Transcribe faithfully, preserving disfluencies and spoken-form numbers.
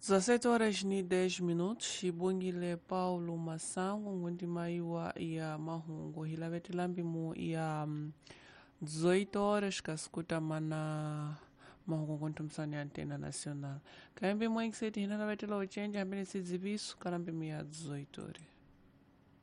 dezessete horas ni dez minutos, Shibungile Paulo Massango, ngundi maiwa ya mahungu. Hilaveti lambimu ya um, dezoito horas, kaskuta mana mahungu kuntumsani antena nacional. Kaimbi mwengi seti hinalaveti la uchenja, hambini sidzivisu, kalambimu ya dezoito horas.